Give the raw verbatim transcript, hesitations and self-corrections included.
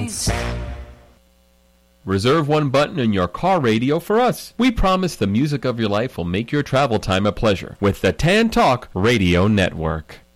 Dance. Reserve one button in your car radio for us. We promise the music of your life will make your travel time a pleasure with the Tan Talk Radio Network.